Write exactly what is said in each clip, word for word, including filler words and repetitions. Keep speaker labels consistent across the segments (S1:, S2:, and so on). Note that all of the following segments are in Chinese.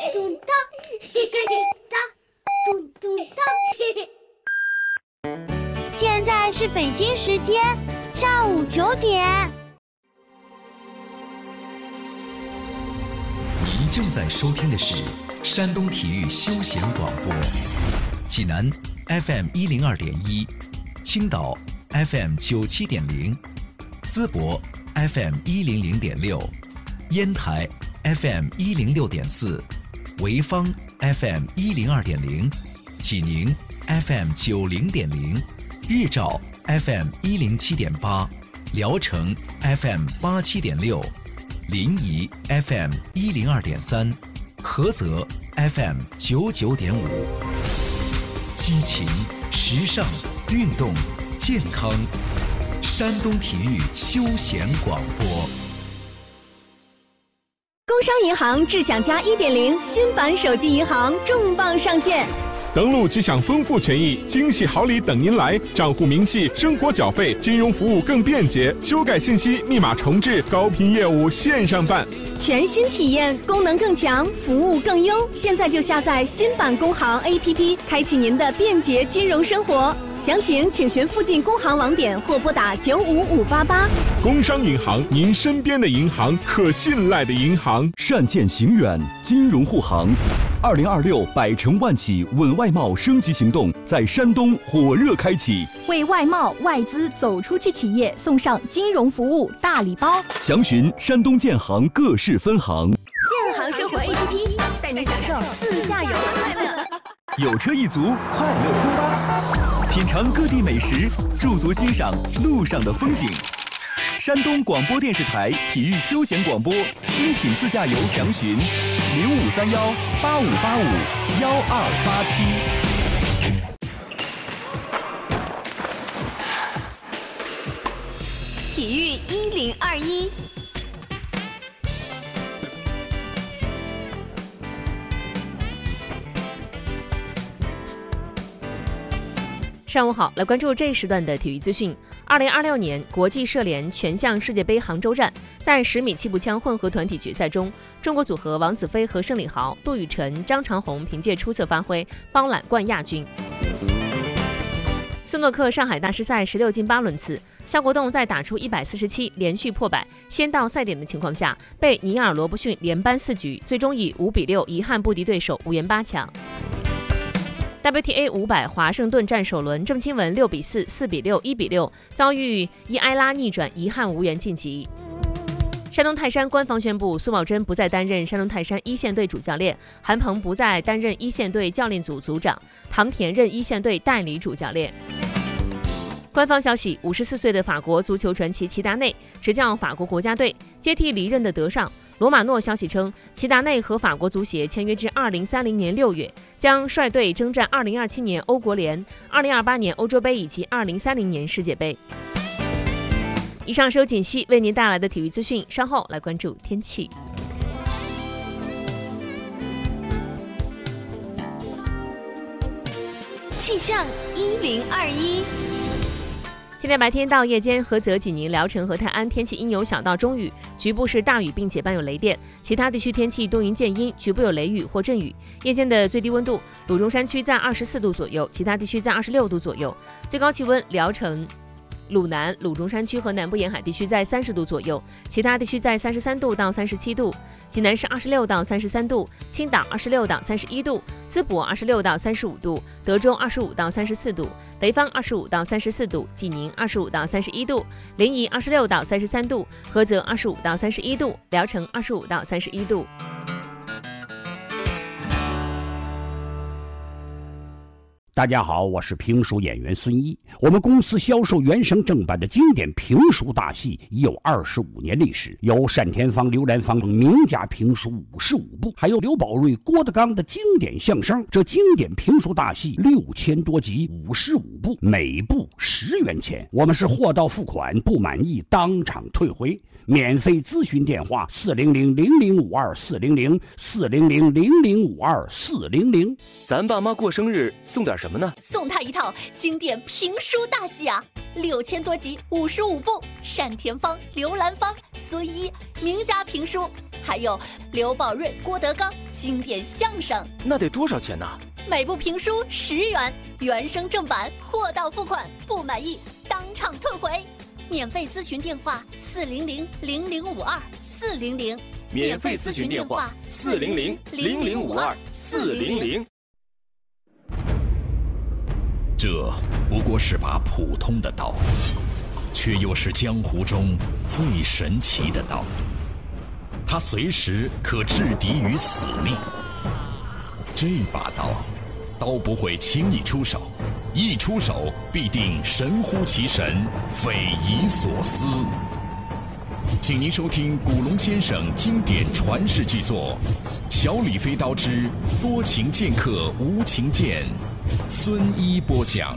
S1: 咚咚咚咚咚。
S2: 现在是北京时间上午九点。
S3: 您正在收听的是山东体育休闲广播，济南 F M 一零二点一，青岛 F M 九七点零，淄博 F M 一零零点六，烟台 F M 一零六点四，潍坊 F M 一零二点零，济宁 F M 九零点零，日照 F M 一零七点八，聊城 F M 八七点六，临沂 F M 一零二点三，菏泽 F M 九九点五。激情、时尚、运动、健康，山东体育休闲广播。
S4: 工商银行智享加 一点零 新版手机银行重磅上线。
S5: 登录即享丰富权益，惊喜好礼等您来！账户明细、生活缴费、金融服务更便捷，修改信息、密码重置，高频业务线上办，
S4: 全新体验，功能更强，服务更优。现在就下载新版工行 A P P， 开启您的便捷金融生活。详情请询附近工行网点或拨打九五五八八。
S5: 工商银行，您身边的银行，可信赖的银行。
S6: 善见行远金融护航，二零二六百城万企稳外贸升级行动在山东火热开启，
S7: 为外贸外资走出去企业送上金融服务大礼包。
S6: 详询山东建行各市分行。
S4: 建行生活 A P P 带您享受自驾游的快乐。
S6: 有车一族，快乐出发，品尝各地美食，驻足欣赏路上的风景。山东广播电视台体育休闲广播，精品自驾游详询零五三幺八五八五幺二八七。
S4: 体育一零二一。
S8: 上午好，来关注这一时段的体育资讯。二零二六年国际射联全项世界杯杭州站，在十米气步枪混合团体决赛中，中国组合王子飞和盛礼豪、杜雨辰、张长虹凭借出色发挥，包揽冠亚军。斯诺克上海大师赛十六进八轮次，肖国栋在打出一百四十七，连续破百，先到赛点的情况下，被尼尔罗伯逊连扳四局，最终以五比六遗憾不敌对手，无缘八强。W T A 五百华盛顿站首轮，郑钦文六比四、四比六、一比六遭遇伊埃拉逆转，遗憾无缘晋级。山东泰山官方宣布，苏茂贞不再担任山东泰山一线队主教练，韩鹏不再担任一线队教练组组长，唐田任一线队代理主教练。官方消息，五十四岁的法国足球传奇齐达内执教法国国家队，接替离任的德尚。罗马诺消息称，齐达内和法国足协签约至二零三零年六月，将率队征战二零二七年欧国联、二零二八年欧洲杯以及二零三零年世界杯。以上是由锦溪为您带来的体育资讯，稍后来关注天气。
S4: 气象一零二一。
S8: 今天白天到夜间，菏泽、济宁、聊城和泰安天气阴有小到中雨，局部是大雨，并且伴有雷电。其他地区天气多云见阴，局部有雷雨或阵雨。夜间的最低温度，鲁中山区在二十四度左右，其他地区在二十六度左右。最高气温，聊城、鲁南、鲁中山区和南部沿海地区在三十度左右，其他地区在三十三度到三十七度。济南市二十六到三十三度，青岛二十六到三十一度，淄博二十六到三十五度，德州二十五到三十四度，北方二十五到三十四度，济宁二十五到三十一度，临沂二十六到三十三度，菏泽二十五到三十一度，聊城二十五到三十一度。
S9: 大家好，我是评书演员孙一。我们公司销售原声正版的经典评书大戏已有二十五年历史，有单田芳、刘兰芳名家评书五十五部，还有刘宝瑞、郭德纲的经典相声。这经典评书大戏六千多集，五十五部，每部十元钱。我们是货到付款，不满意当场退回。免费咨询电话：四零零零零五二四零零四零零零零五二四零零。
S10: 咱爸妈过生日送点什么呢？
S7: 送他一套经典评书大戏啊！
S1: 六千多集，五十五部，单田芳、刘兰芳、孙一名家评书，还有刘宝瑞、郭德纲经典相声。
S10: 那得多少钱呢？
S1: 每部评书十元，原声正版，货到付款，不满意当场退回。免费咨询电话：四零零零零五二四零零。
S10: 免费咨询电话：四零零零零五二四零零。
S11: 这不过是把普通的刀，却又是江湖中最神奇的刀。它随时可置敌于死地。这把刀，刀不会轻易出手，一出手必定神乎其神，匪夷所思。请您收听古龙先生经典传世巨作《小李飞刀之多情剑客无情剑》，孙一播讲。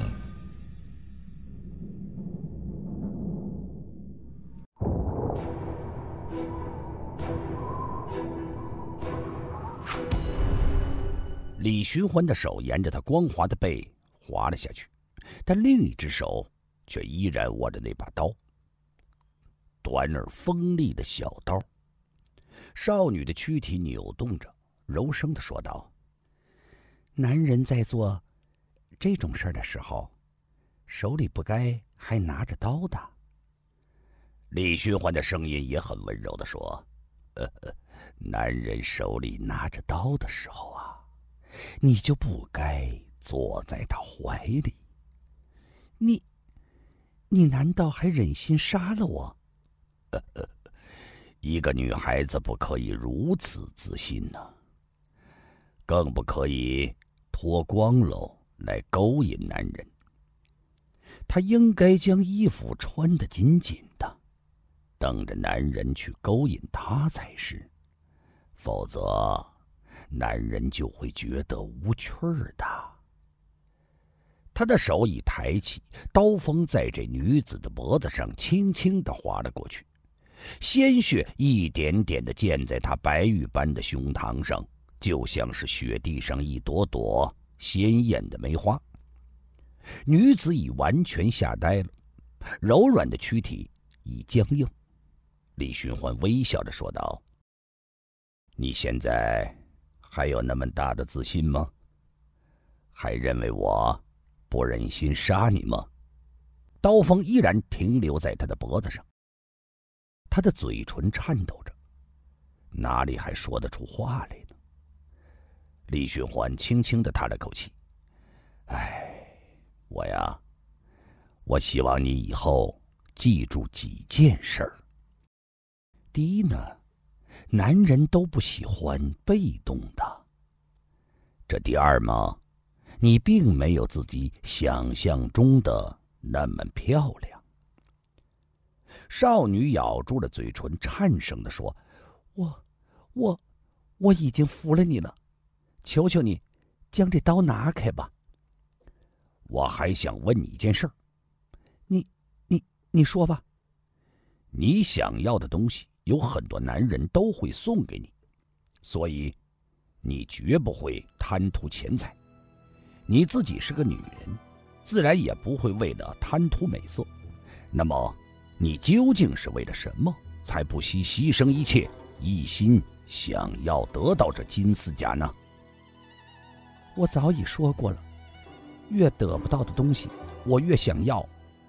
S9: 李寻欢的手沿着他光滑的背滑了下去，但另一只手却依然握着那把刀，短而锋利的小刀。少女的躯体扭动着，柔声地说道：“男人在做这种事儿的时候，手里不该还拿着刀的。”李寻欢的声音也很温柔地说：“呃，男人手里拿着刀的时候啊，你就不该坐在他怀里。你，你难道还忍心杀了我？呃呃，一个女孩子不可以如此自信呢、啊，更不可以脱光喽来勾引男人。她应该将衣服穿得紧紧的，等着男人去勾引她才是，否则男人就会觉得无趣儿的。”他的手已抬起，刀锋在这女子的脖子上轻轻地划了过去，鲜血一点点地溅在她白玉般的胸膛上，就像是雪地上一朵朵鲜艳的梅花。女子已完全吓呆了，柔软的躯体已僵硬。李寻欢微笑着说道：“你现在还有那么大的自信吗？还认为我不忍心杀你吗？”刀锋依然停留在他的脖子上，他的嘴唇颤抖着，哪里还说得出话来呢？李寻欢轻轻地叹了口气：“哎，我呀，我希望你以后记住几件事儿。第一呢，男人都不喜欢被动的。这第二嘛，你并没有自己想象中的那么漂亮。”少女咬住了嘴唇，颤声地说：“我，我，我已经服了你了，求求你，将这刀拿开吧。”“我还想问你一件事儿。”“你，你，你说吧。”“你想要的东西有很多男人都会送给你，所以你绝不会贪图钱财。你自己是个女人，自然也不会为了贪图美色。那么你究竟是为了什么才不惜牺牲一切，一心想要得到这金丝甲呢？”“我早已说过了，越得不到的东西我越想要。”“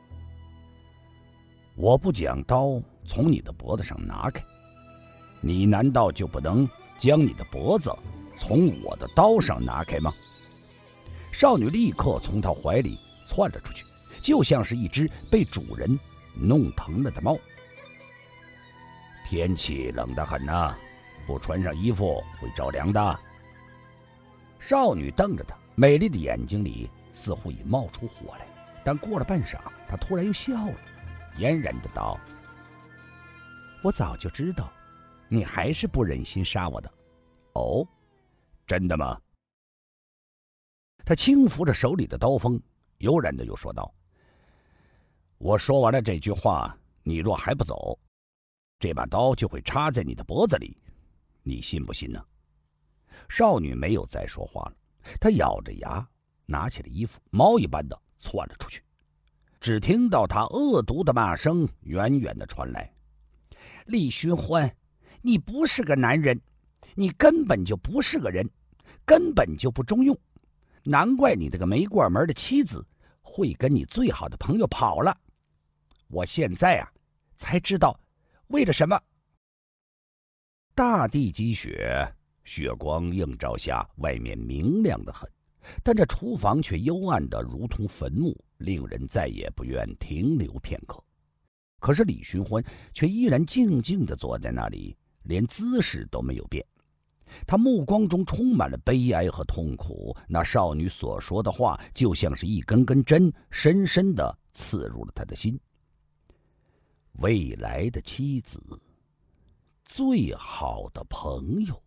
S9: 我不将刀从你的脖子上拿开，你难道就不能将你的脖子从我的刀上拿开吗？”少女立刻从他怀里窜了出去，就像是一只被主人弄疼了的猫。“天气冷得很呐、啊，不穿上衣服会着凉的。”少女瞪着他，美丽的眼睛里似乎已冒出火来，但过了半晌，她突然又笑了，嫣然的道：“我早就知道，你还是不忍心杀我的。”“哦，真的吗？”他轻抚着手里的刀锋，悠然的又说道：“我说完了这句话，你若还不走，这把刀就会插在你的脖子里，你信不信呢？”少女没有再说话了，她咬着牙拿起了衣服，猫一般的窜了出去。 只听到他恶毒的骂声远远的传来：“李寻欢，你不是个男人，你根本就不是个人，根本就不中用，难怪你这个没过门的妻子会跟你最好的朋友跑了。我现在啊，才知道为了什么。”大地积雪，雪光映照下，外面明亮得很，但这厨房却幽暗得如同坟墓，令人再也不愿停留片刻。可是李寻欢却依然静静地坐在那里，连姿势都没有变。他目光中充满了悲哀和痛苦，那少女所说的话就像是一根根针，深深地刺入了他的心。未来的妻子，最好的朋友。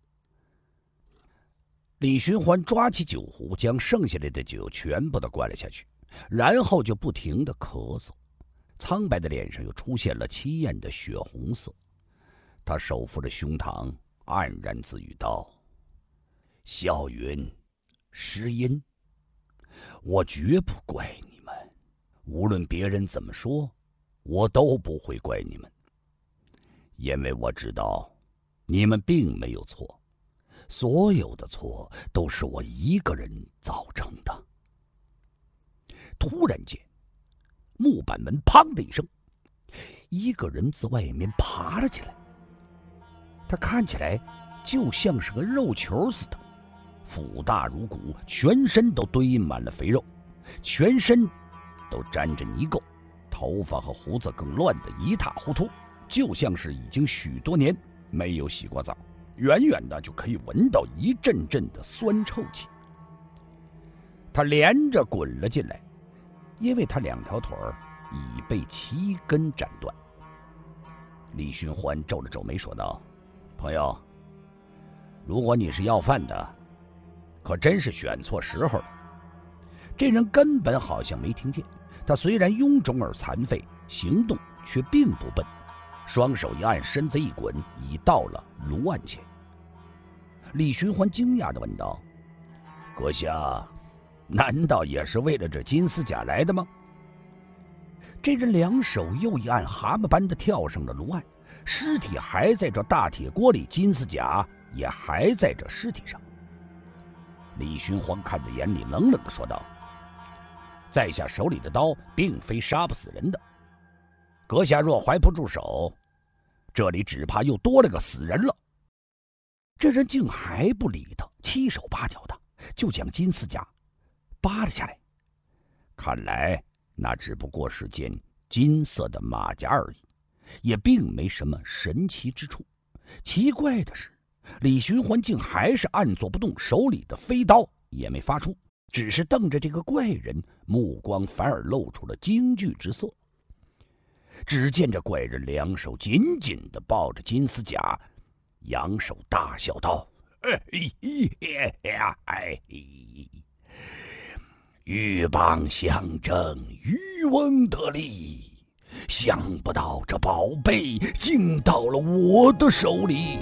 S9: 李寻欢抓起酒壶，将剩下来的酒全部都灌了下去，然后就不停地咳嗽，苍白的脸上又出现了凄艳的血红色。他手扶着胸膛，黯然自语道：“霄云、诗音，我绝不怪你们，无论别人怎么说，我都不会怪你们，因为我知道你们并没有错，所有的错都是我一个人造成的。”突然间，木板门砰的一声，一个人自外面爬了起来。他看起来就像是个肉球似的，腹大如鼓，全身都堆满了肥肉，全身都沾着泥垢，头发和胡子更乱得一塌糊涂，就像是已经许多年没有洗过澡，远远的就可以闻到一阵阵的酸臭气。他连着滚了进来，因为他两条腿已被七根斩断。李寻欢皱了皱眉说道：“朋友，如果你是要饭的，可真是选错时候了。”这人根本好像没听见，他虽然臃肿而残废，行动却并不笨，双手一按，身子一滚，已到了炉案前。李寻欢惊讶地问道：“阁下，难道也是为了这金丝甲来的吗？”这人两手又一按，蛤蟆般地跳上了炉案，尸体还在这大铁锅里，金丝甲也还在这尸体上。李寻欢看在眼里，冷冷地说道：“在下手里的刀并非杀不死人的，阁下若还不住手，这里只怕又多了个死人了。”这人竟还不理他，七手八脚的就将金丝甲扒了下来。看来那只不过是件金色的马甲而已，也并没什么神奇之处。奇怪的是，李寻欢竟还是按坐不动，手里的飞刀也没发出，只是瞪着这个怪人，目光反而露出了惊惧之色。只见这怪人两手紧紧地抱着金丝甲，扬手大笑道：“哎呀哎！鹬蚌相争，渔翁得利，想不到这宝贝竟到了我的手里。”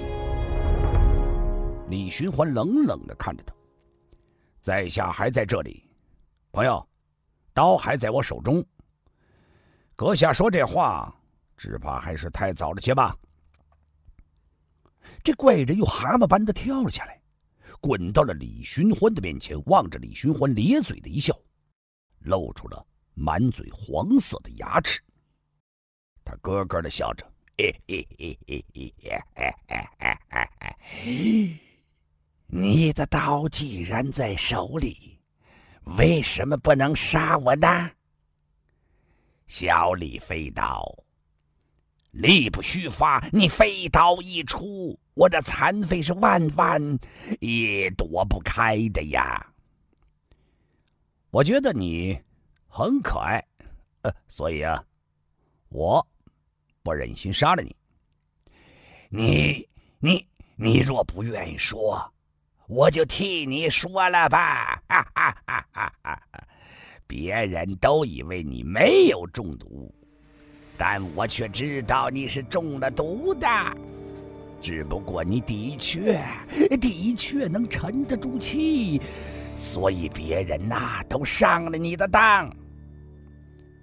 S9: 李寻欢冷冷地看着他：“在下还在这里，朋友，刀还在我手中。阁下说这话，只怕还是太早了些吧。”这怪人又蛤蟆般的跳了下来，滚到了李寻欢的面前，望着李寻欢咧嘴的一笑，露出了满嘴黄色的牙齿。他咯咯的笑着：“嘿嘿嘿嘿嘿嘿嘿嘿嘿，你的刀既然在手里，为什么不能杀我呢？小李飞刀，力不虚发，你飞刀一出，我的残废是万万也躲不开的呀。我觉得你很可爱，呃，所以啊，我不忍心杀了你。你你你若不愿意说，我就替你说了吧。哈哈哈哈哈！别人都以为你没有中毒，但我却知道你是中了毒的。只不过你的确的确能沉得住气，所以别人呐、啊、都上了你的当。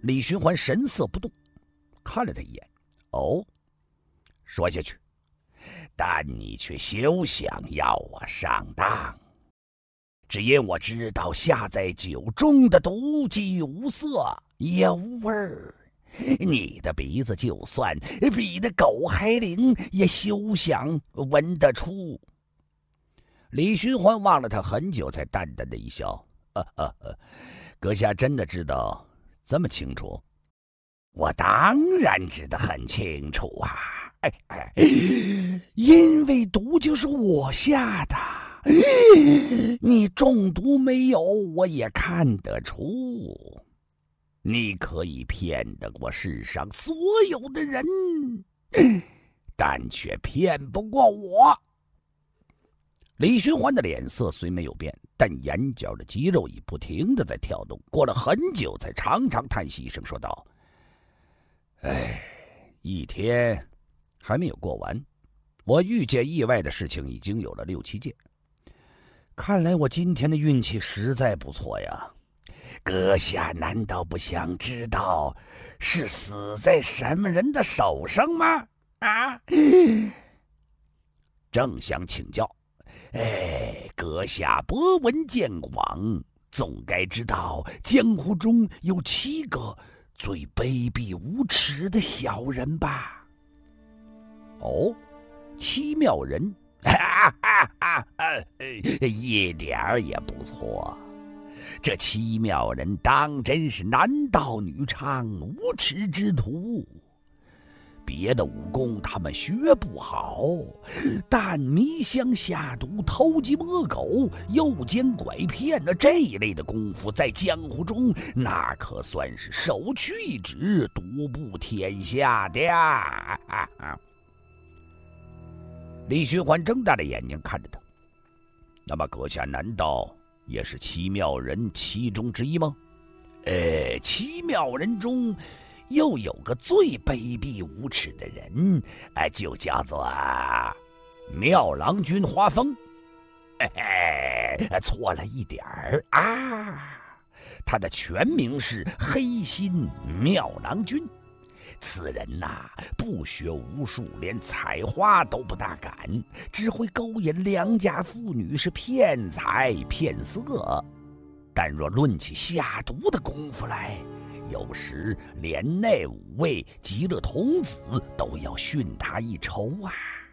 S9: 李寻欢神色不动，看了他一眼。哦，说下去，但你却休想要我上当。只因我知道下在酒中的毒既无色也无味儿，你的鼻子就算比那狗还灵，也休想闻得出。李寻欢望了他很久，才淡淡的一笑：“啊啊啊，阁下真的知道这么清楚？”“我当然知得很清楚啊！哎哎，因为毒就是我下的。你中毒没有，我也看得出。你可以骗得过世上所有的人，但却骗不过我。”李寻欢的脸色虽没有变，但眼角的肌肉已不停地在跳动。过了很久，才长长叹息一声，说道：“哎，一天还没有过完，我遇见意外的事情已经有了六七件。看来我今天的运气实在不错呀。阁下难道不想知道是死在什么人的手上吗？啊？正想请教。哎，阁下博闻见广，总该知道江湖中有七个最卑鄙无耻的小人吧？”“哦，七妙人，哈哈哈哈，一点儿也不错。这七妙人当真是男盗女娼，无耻之徒。别的武功他们学不好，但迷香下毒、偷鸡摸狗、诱奸拐骗的这一类的功夫，在江湖中那可算是首屈一指，独步天下的呀！”李寻欢睁大了眼睛看着他。“那么阁下难道也是七妙人其中之一吗？”“呃，七妙人中又有个最卑鄙无耻的人，哎，就叫做妙郎君花风。哎，错了一点儿啊，他的全名是黑心妙郎君。此人呐、啊，不学无术，连采花都不大敢，只会勾引良家妇女，是骗财骗色。但若论起下毒的功夫来，有时连那五位极乐童子都要逊他一筹啊！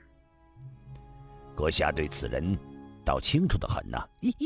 S9: 阁下对此人倒清楚得很呐、啊！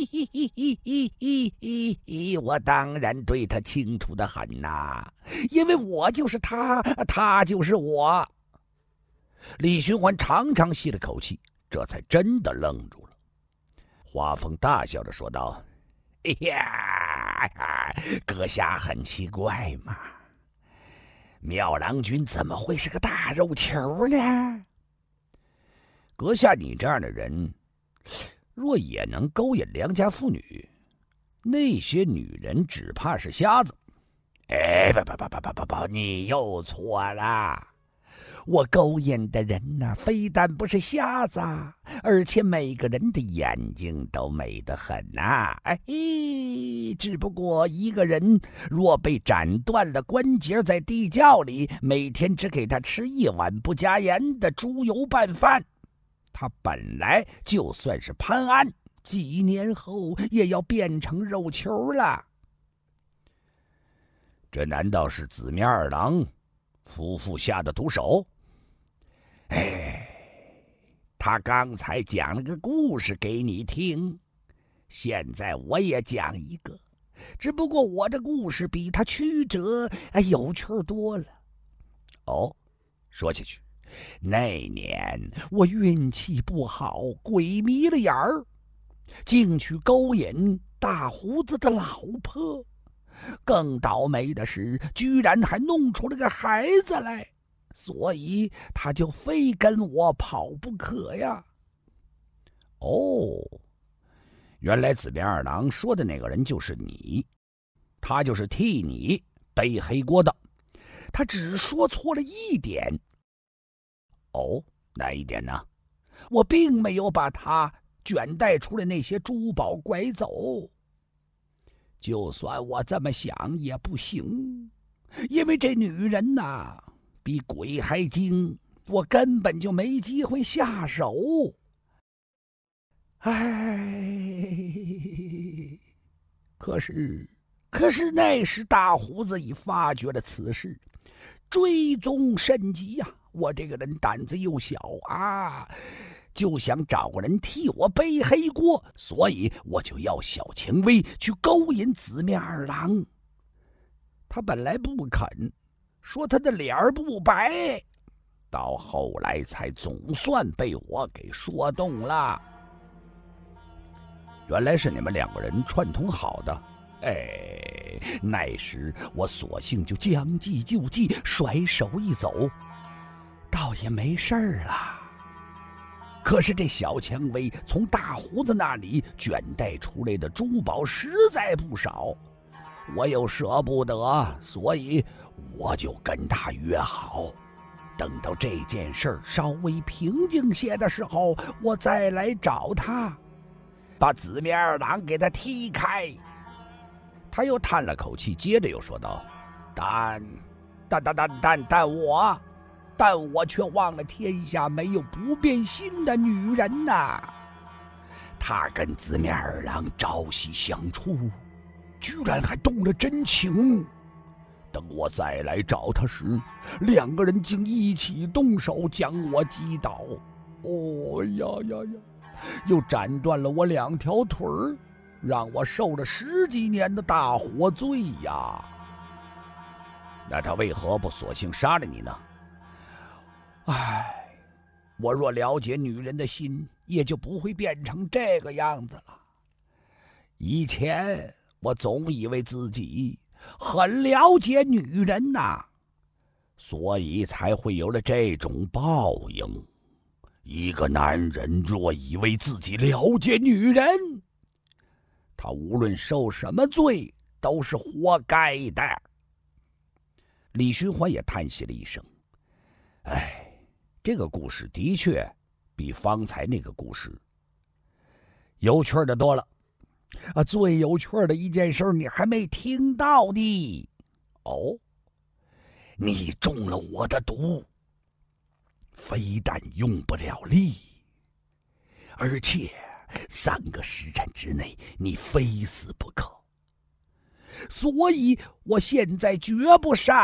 S9: 我当然对他清楚得很呐、啊，因为我就是他，他就是我。李寻欢长长吸了口气，这才真的愣住了。花风大笑着说道：“哎呀，阁下很奇怪嘛，妙郎君怎么会是个大肉球呢？阁下你这样的人，若也能勾引良家妇女，那些女人只怕是瞎子。哎，不不不不不不不，你又错了。我勾引的人呐、啊，非但不是瞎子，而且每个人的眼睛都美得很呐、啊。哎，只不过一个人若被斩断了关节，在地窖里每天只给他吃一碗不加盐的猪油拌饭，他本来就算是潘安，几年后也要变成肉球了。这难道是紫面二郎夫妇下的毒手？哎，他刚才讲了个故事给你听，现在我也讲一个，只不过我的故事比他曲折，哎，有趣多了。哦，说下去。那年我运气不好，鬼迷了眼儿，竟去勾引大胡子的老婆。更倒霉的是，居然还弄出了个孩子来，所以他就非跟我跑不可呀。哦，原来紫面二郎说的那个人就是你，他就是替你背黑锅的，他只说错了一点。哦，哪一点呢？我并没有把他卷带出来那些珠宝拐走。就算我这么想也不行， 因为这女人呐，比鬼还精，我根本就没机会下手。哎，可是，可是那时大胡子已发觉了此事，追踪甚急呀、啊！我这个人胆子又小啊，就想找个人替我背黑锅，所以我就要小蔷薇去勾引紫面二郎。他本来不肯，说他的脸儿不白，到后来才总算被我给说动了。原来是你们两个人串通好的。哎，那时我索性就将计就计，甩手一走，倒也没事儿了。可是这小蔷薇从大胡子那里卷带出来的珠宝实在不少，我又舍不得，所以我就跟他约好，等到这件事儿稍微平静些的时候，我再来找他，把紫面二郎给他踢开。他又叹了口气，接着又说道：但但但但但但我但我却忘了天下没有不变心的女人呐！他跟紫面二郎朝夕相处，居然还动了真情。等我再来找他时，两个人竟一起动手将我击倒。哦呀呀呀！又斩断了我两条腿儿，让我受了十几年的大火罪呀！那他为何不索性杀了你呢？唉，我若了解女人的心，也就不会变成这个样子了。以前我总以为自己很了解女人呐，所以才会有了这种报应。一个男人若以为自己了解女人，他无论受什么罪都是活该的。李寻欢也叹息了一声，唉，这个故事的确比方才那个故事有趣的多了。啊，最有趣的一件事你还没听到呢。哦，你中了我的毒，非但用不了力，而且三个时辰之内你非死不可。所以我现在绝不杀